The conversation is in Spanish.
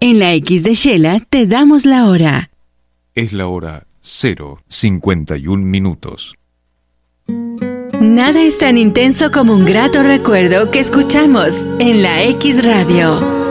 En la X de Shela te damos la hora. Es la hora 0:51. Nada es tan intenso como un grato recuerdo que escuchamos en la X Radio.